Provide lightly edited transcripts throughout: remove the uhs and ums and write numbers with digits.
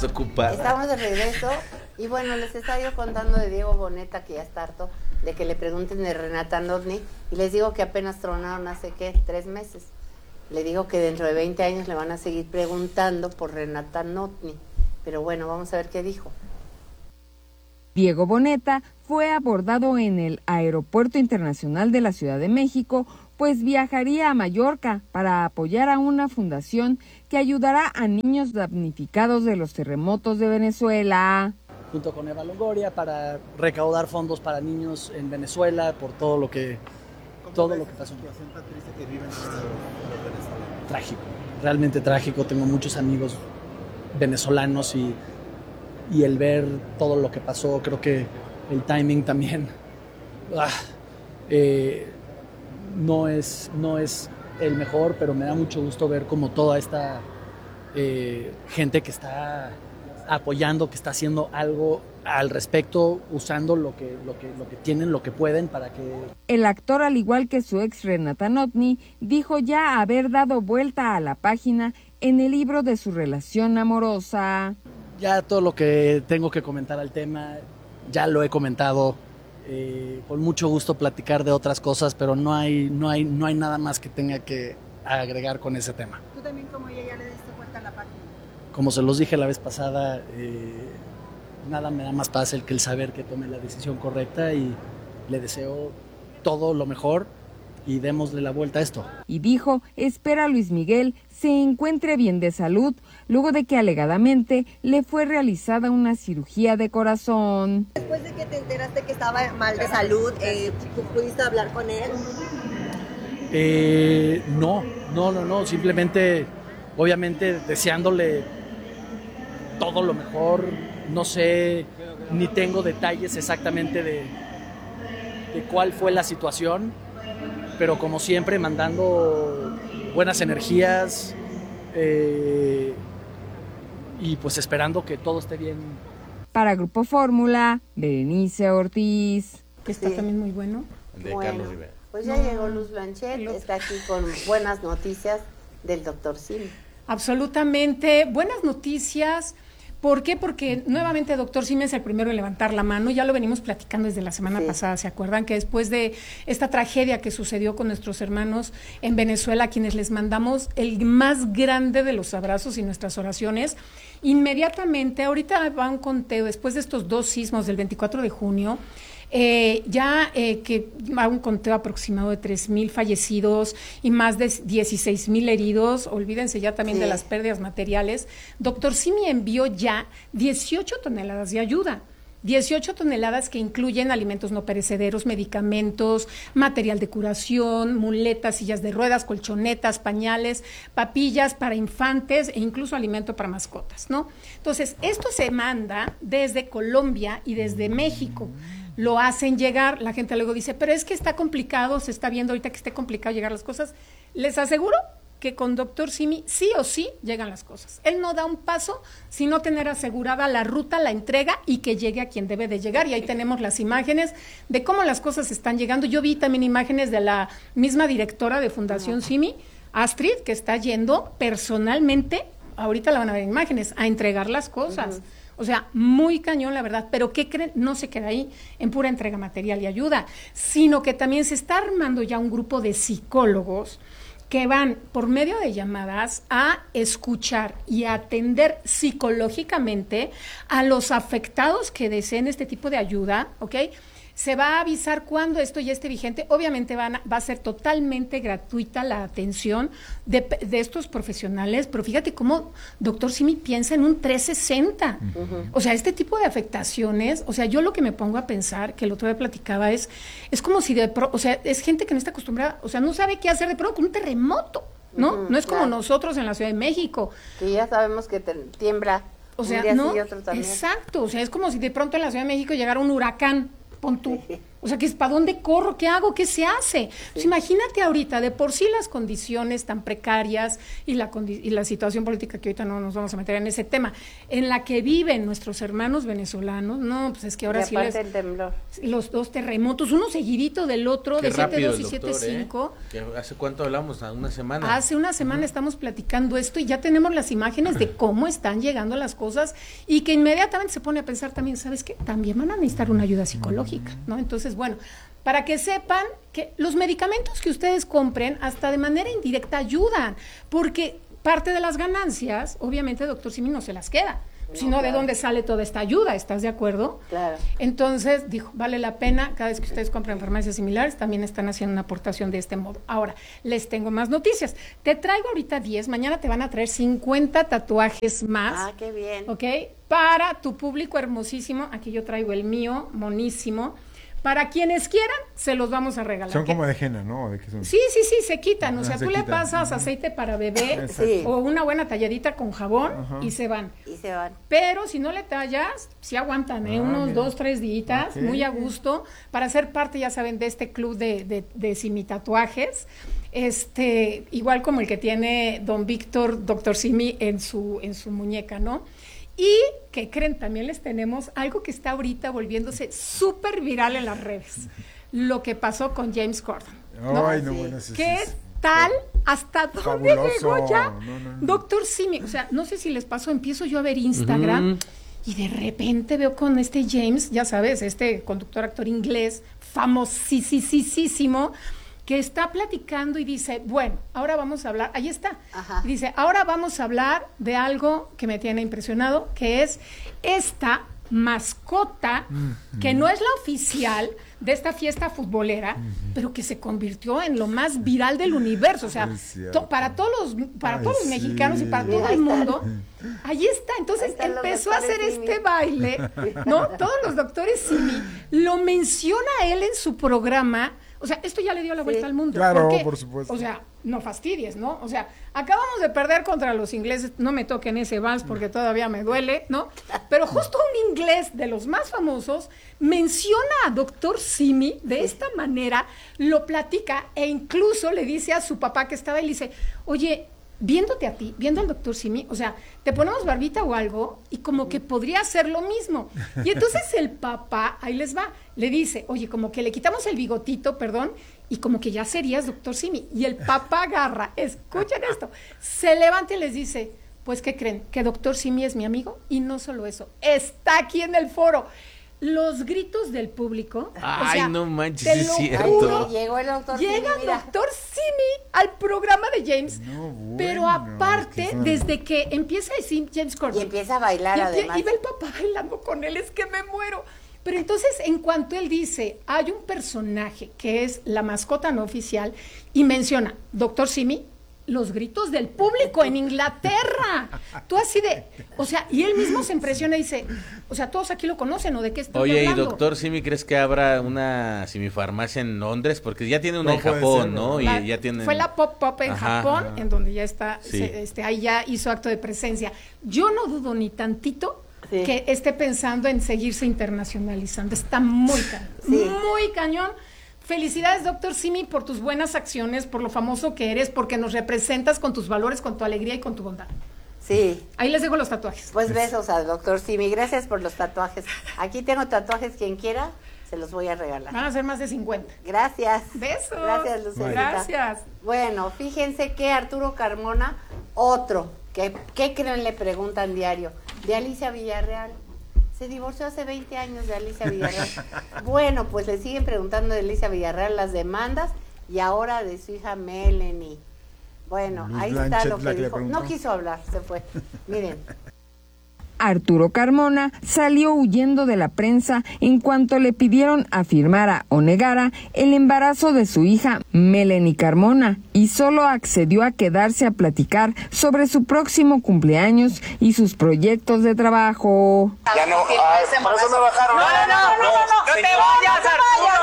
ocupada. Estamos de regreso y bueno, les estaba yo contando de Diego Boneta, que ya está harto de que le pregunten de Renata Notni, y les digo que apenas tronaron hace, 3 meses. Le digo que dentro de 20 años le van a seguir preguntando por Renata Notni, pero bueno, vamos a ver qué dijo. Diego Boneta fue abordado en el Aeropuerto Internacional de la Ciudad de México, pues viajaría a Mallorca para apoyar a una fundación que ayudará a niños damnificados de los terremotos de Venezuela. Junto con Eva Longoria para recaudar fondos para niños en Venezuela por todo lo que pasó. La situación tan triste que viven los venezolanos. Trágico, realmente trágico. Tengo muchos amigos venezolanos y el ver todo lo que pasó, creo que el timing también no es el mejor, pero me da mucho gusto ver como toda esta gente que está apoyando, que está haciendo algo al respecto, usando lo que tienen, lo que pueden para que... El actor, al igual que su ex Renata Notni, dijo ya haber dado vuelta a la página en el libro de su relación amorosa. Ya todo lo que tengo que comentar al tema, ya lo he comentado, con mucho gusto platicar de otras cosas, pero no hay nada más que tenga que agregar con ese tema. ¿Tú también como ella ya le diste vuelta a la página? Como se los dije la vez pasada, nada me da más paz que el saber que tome la decisión correcta y le deseo todo lo mejor y démosle la vuelta a esto. Y dijo, espera Luis Miguel se encuentre bien de salud, luego de que alegadamente le fue realizada una cirugía de corazón. Después de que te enteraste que estaba mal de salud, ¿pudiste hablar con él? No, simplemente, obviamente, deseándole todo lo mejor. No sé, ni tengo detalles exactamente de cuál fue la situación, pero como siempre mandando buenas energías y pues esperando que todo esté bien. Para Grupo Fórmula, Berenice Ortiz. Que está también muy bueno. De Carlos Rivera. Pues ya llegó Luz Blanchet, está aquí con buenas noticias del doctor Simi. Absolutamente, buenas noticias. ¿Por qué? Porque nuevamente doctor Simi es el primero en levantar la mano, ya lo venimos platicando desde la semana pasada, ¿se acuerdan? Que después de esta tragedia que sucedió con nuestros hermanos en Venezuela, a quienes les mandamos el más grande de los abrazos y nuestras oraciones, inmediatamente, ahorita va un conteo, después de estos 2 sismos del 24 de junio, que va un conteo aproximado de 3,000 fallecidos y más de 16,000 heridos, olvídense ya también de las pérdidas materiales. Doctor Simi envió ya 18 toneladas de ayuda. 18 toneladas que incluyen alimentos no perecederos, medicamentos, material de curación, muletas, sillas de ruedas, colchonetas, pañales, papillas para infantes e incluso alimento para mascotas, ¿no? Entonces, esto se manda desde Colombia y desde México. Lo hacen llegar, la gente luego dice, pero es que está complicado, se está viendo ahorita que esté complicado llegar las cosas. Les aseguro que con doctor Simi sí o sí llegan las cosas. Él no da un paso sino tener asegurada la ruta, la entrega y que llegue a quien debe de llegar. Y ahí tenemos las imágenes de cómo las cosas están llegando. Yo vi también imágenes de la misma directora de Fundación Simi, Astrid, que está yendo personalmente, ahorita la van a ver imágenes, a entregar las cosas. O sea, muy cañón, la verdad. Pero ¿qué creen? No se queda ahí en pura entrega material y ayuda, sino que también se está armando ya un grupo de psicólogos que van por medio de llamadas a escuchar y a atender psicológicamente a los afectados que deseen este tipo de ayuda, ¿ok? Se va a avisar cuando esto ya esté vigente. Obviamente va a ser totalmente gratuita la atención de estos profesionales, pero fíjate cómo doctor Simi piensa en un 360. O sea, este tipo de afectaciones, o sea, yo lo que me pongo a pensar, que el otro día platicaba, es como si o sea, es gente que no está acostumbrada, o sea, no sabe qué hacer de pronto con un terremoto, ¿no? No es como nosotros en la Ciudad de México. Que ya sabemos que tiembla. O sea, un día no, sí y otro también. exacto, o sea, es como si de pronto en la Ciudad de México llegara un huracán, pon tú, O sea, ¿para dónde corro? ¿Qué hago? ¿Qué se hace? Pues imagínate ahorita, de por sí las condiciones tan precarias y la situación política, que ahorita no nos vamos a meter en ese tema, en la que viven nuestros hermanos venezolanos, no, pues es que ahora sí el temblor. Los 2 terremotos, uno seguidito del otro, Qué de 7.2 y 7.5. ¿Hace cuánto hablamos? ¿Una semana? Hace una semana estamos platicando esto y ya tenemos las imágenes de cómo están llegando las cosas y que inmediatamente se pone a pensar también, ¿sabes qué? También van a necesitar una ayuda psicológica, ¿no? Entonces, bueno, para que sepan que los medicamentos que ustedes compren hasta de manera indirecta ayudan, porque parte de las ganancias, obviamente, doctor Simi no se las queda. Sino claro. ¿De dónde sale toda esta ayuda? ¿Estás de acuerdo? Claro. Entonces, dijo, vale la pena, cada vez que ustedes compren farmacias similares, también están haciendo una aportación de este modo. Ahora, les tengo más noticias. Te traigo ahorita 10, mañana te van a traer 50 tatuajes más. Ah, qué bien. ¿Ok? Para tu público hermosísimo, aquí yo traigo el mío, monísimo. Para quienes quieran, se los vamos a regalar. Son como de henna, ¿no? ¿De qué son? Sí, se quitan. O sea, tú le pasas aceite para bebé o una buena talladita con jabón y se van. Pero si no le tallas, sí aguantan, unos 2, 3 días, muy a gusto, para ser parte, ya saben, de este club de Simi Tatuajes. Igual como el que tiene don Víctor, doctor Simi, en su muñeca, ¿no? Y, ¿qué creen? También les tenemos algo que está ahorita volviéndose súper viral en las redes. Lo que pasó con James Corden, ¿no? Ay, no, bueno, ¿Qué tal? ¿Hasta dónde llegó ya? No. Doctor Simi, o sea, no sé si les pasó, empiezo yo a ver Instagram y de repente veo con este James, ya sabes, este conductor, actor inglés, famosísimo, que está platicando y dice, bueno, ahora vamos a hablar, ahí está, dice, ahora vamos a hablar de algo que me tiene impresionado, que es esta mascota, que no es la oficial de esta fiesta futbolera, pero que se convirtió en lo más viral del universo, o sea, para todos los mexicanos y para todo el mundo, ahí está, entonces empezó a hacer este baile, ¿no? Todos los doctores Simi, lo menciona él en su programa. O sea, esto ya le dio la vuelta al mundo. Claro, porque, por supuesto. O sea, no fastidies, ¿no? O sea, acabamos de perder contra los ingleses, no me toquen ese vals porque todavía me duele, ¿no? Pero justo un inglés de los más famosos menciona a doctor Simi de esta manera, lo platica e incluso le dice a su papá que estaba y le dice, oye, viéndote a ti, viendo al doctor Simi, o sea, te ponemos barbita o algo y como que podría hacer lo mismo. Y entonces el papá, ahí les va, le dice, oye, como que le quitamos el bigotito, perdón, y como que ya serías doctor Simi. Y el papá agarra, escuchen esto, se levanta y les dice, pues, ¿qué creen? Que doctor Simi es mi amigo y no solo eso, está aquí en el foro. Los gritos del público. Ay, o sea, no manches, es cierto. Llegó el doctor Simi. Llega el doctor Simi al programa de James. No, bueno, pero aparte, desde que empieza a decir James Corden. Y empieza a bailar además. Y ve el papá bailando con él, es que me muero. Pero entonces, en cuanto él dice, hay un personaje que es la mascota no oficial, y menciona, doctor Simi, los gritos del público en Inglaterra. Tú así de, o sea, y él mismo se impresiona y dice, o sea, todos aquí lo conocen, ¿o de qué estás hablando? Oye, y doctor Simi, ¿crees que habrá una simifarmacia en Londres? Porque ya tiene una en Japón, ser, ¿no? Y ya tiene... Fue la Pop en Japón, en donde ya está, ahí ya hizo acto de presencia. Yo no dudo ni tantito que esté pensando en seguirse internacionalizando. Está muy cañón, muy cañón. Felicidades, doctor Simi, por tus buenas acciones, por lo famoso que eres, porque nos representas con tus valores, con tu alegría y con tu bondad. Sí. Ahí les dejo los tatuajes. Pues besos al doctor Simi. Gracias por los tatuajes. Aquí tengo tatuajes, quien quiera, se los voy a regalar. Van a ser más de 50. Gracias. Besos. Gracias, Lucecita. Gracias. Bueno, fíjense que Arturo Carmona, otro, ¿qué creen? Le preguntan diario, de Alicia Villarreal. Se divorció hace 20 años de Alicia Villarreal. Bueno, pues le siguen preguntando de Alicia Villarreal las demandas y ahora de su hija Melanie. Bueno, ahí está lo que dijo. No quiso hablar, se fue. Miren. Arturo Carmona salió huyendo de la prensa en cuanto le pidieron afirmara o negara el embarazo de su hija Melanie Carmona y solo accedió a quedarse a platicar sobre su próximo cumpleaños y sus proyectos de trabajo. Ya no, por eso me bajaron. No te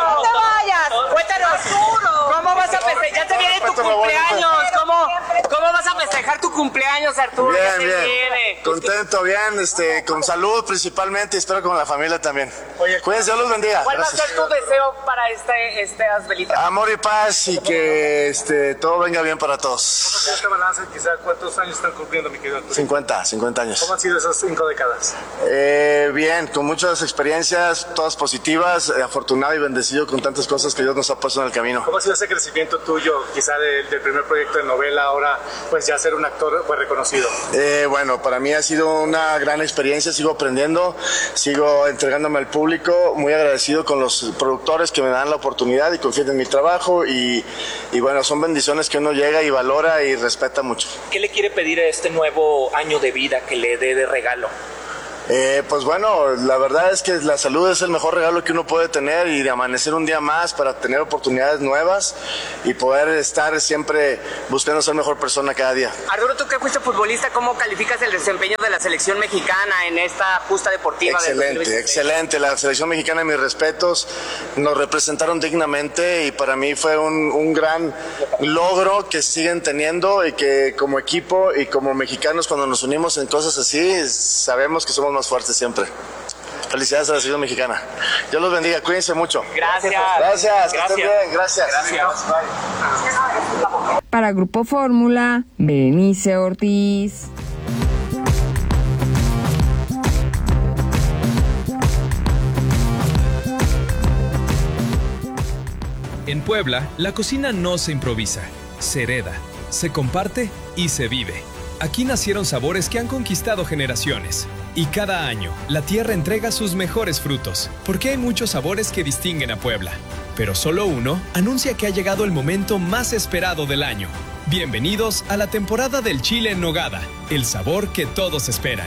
vayas. Cuéntanos, ¿cómo vas a festejar? Ya te viene tu cumpleaños. ¿Cómo vas vas a festejar tu cumpleaños, Arturo? Bien, bien. Contento, bien, con salud principalmente, y espero con la familia también. Oye, cuídense, Dios los bendiga. ¿Cuál va a ser tu deseo para estas velitas? Amor y paz y que todo venga bien para todos. ¿Cómo ha sido este balance? Quizá, ¿cuántos años están cumpliendo, mi querido Arturo? 50 años. ¿Cómo han sido esas 5 décadas? Bien, con muchas experiencias, todas positivas, afortunado y bendecido con tantas cosas que Dios nos ha puesto en el camino. ¿Cómo ha sido ese crecimiento tuyo, quizá del primer proyecto de novela, ahora pues ya ser un actor pues reconocido? Bueno, para mí ha sido una gran experiencia, sigo aprendiendo, sigo entregándome al público, muy agradecido con los productores que me dan la oportunidad y confían en mi trabajo y bueno, son bendiciones que uno llega y valora y respeta mucho. ¿Qué le quiere pedir a este nuevo año de vida que le dé de regalo? Pues bueno, la verdad es que la salud es el mejor regalo que uno puede tener y de amanecer un día más para tener oportunidades nuevas y poder estar siempre buscando ser mejor persona cada día. Arturo, tú que fuiste futbolista, ¿cómo calificas el desempeño de la selección mexicana en esta justa deportiva? Excelente. La selección mexicana, mis respetos, nos representaron dignamente y para mí fue un gran logro que siguen teniendo y que como equipo y como mexicanos cuando nos unimos en cosas así, sabemos que somos más fuertes siempre. Felicidades a la selección mexicana. Dios los bendiga, cuídense mucho. Gracias. Que estén bien, gracias. Para Grupo Fórmula, Berenice Ortiz. En Puebla, la cocina no se improvisa, se hereda, se comparte y se vive. Aquí nacieron sabores que han conquistado generaciones. Y cada año, la tierra entrega sus mejores frutos, porque hay muchos sabores que distinguen a Puebla. Pero solo uno anuncia que ha llegado el momento más esperado del año. Bienvenidos a la temporada del chile en nogada, el sabor que todos esperan.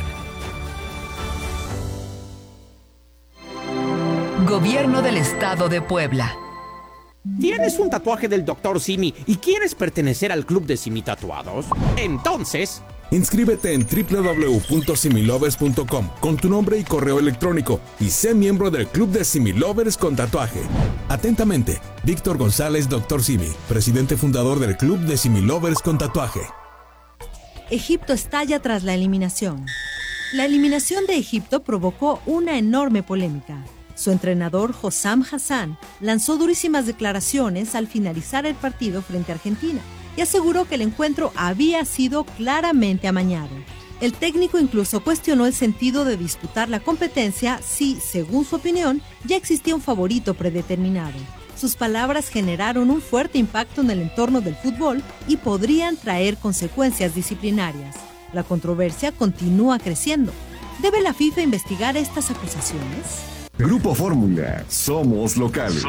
Gobierno del Estado de Puebla. ¿Tienes un tatuaje del Dr. Simi y quieres pertenecer al club de Simi Tatuados? Entonces, inscríbete en www.similovers.com con tu nombre y correo electrónico y sé miembro del club de Similovers con tatuaje. Atentamente, Víctor González, Dr. Simi, presidente fundador del club de Similovers con tatuaje. Egipto estalla tras la eliminación. La eliminación de Egipto provocó una enorme polémica. Su entrenador, Hossam Hassan, lanzó durísimas declaraciones al finalizar el partido frente a Argentina y aseguró que el encuentro había sido claramente amañado. El técnico incluso cuestionó el sentido de disputar la competencia si, según su opinión, ya existía un favorito predeterminado. Sus palabras generaron un fuerte impacto en el entorno del fútbol y podrían traer consecuencias disciplinarias. La controversia continúa creciendo. ¿Debe la FIFA investigar estas acusaciones? Grupo Fórmula, somos locales.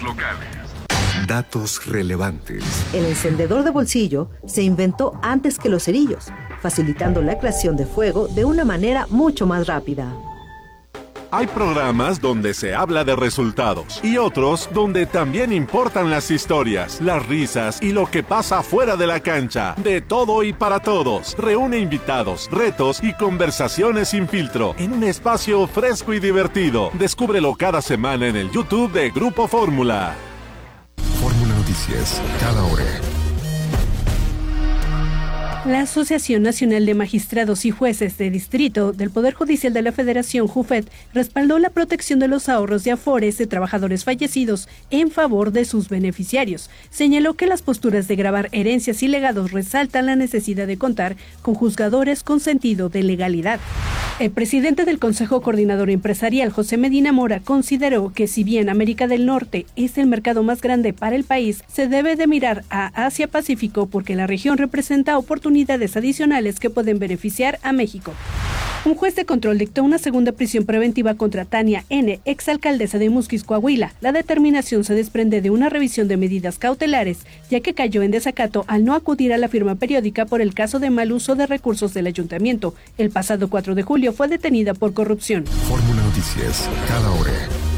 Datos relevantes. El encendedor de bolsillo se inventó antes que los cerillos, facilitando la creación de fuego de una manera mucho más rápida. Hay programas donde se habla de resultados y otros donde también importan las historias, las risas y lo que pasa fuera de la cancha. De todo y para todos. Reúne invitados, retos y conversaciones sin filtro en un espacio fresco y divertido. Descúbrelo cada semana en el YouTube de Grupo Fórmula. Fórmula Noticias, cada hora. La Asociación Nacional de Magistrados y Jueces de Distrito del Poder Judicial de la Federación, JUFED, respaldó la protección de los ahorros de afores de trabajadores fallecidos en favor de sus beneficiarios. Señaló que las posturas de gravar herencias y legados resaltan la necesidad de contar con juzgadores con sentido de legalidad. El presidente del Consejo Coordinador Empresarial, José Medina Mora, consideró que si bien América del Norte es el mercado más grande para el país, se debe de mirar a Asia-Pacífico porque la región representa oportunidades adicionales que pueden beneficiar a México. Un juez de control dictó una segunda prisión preventiva contra Tania N., exalcaldesa de Musquis, Coahuila. La determinación se desprende de una revisión de medidas cautelares, ya que cayó en desacato al no acudir a la firma periódica por el caso de mal uso de recursos del ayuntamiento. El pasado 4 de julio fue detenida por corrupción. Fórmula Noticias, cada hora.